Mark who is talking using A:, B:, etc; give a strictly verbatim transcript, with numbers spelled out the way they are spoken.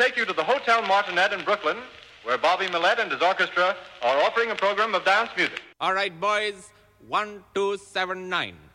A: take you to the Hotel Martinet in Brooklyn, where Bobby Millett and his orchestra are offering a program of dance music.
B: All right, boys, one, two, seven, nine.